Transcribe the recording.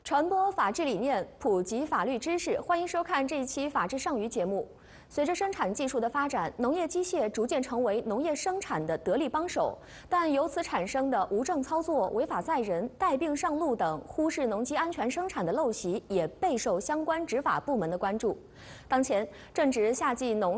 传播法治理念，普及法律知识，欢迎收看这一期《法治上鱼》节目。随着生产技术的发展，农业机械逐渐成为农业生产的得力帮手，但由此产生的无证操作、违法载人、带病上路等忽视农机安全生产的陋习，也备受相关执法部门的关注。当前正值夏季农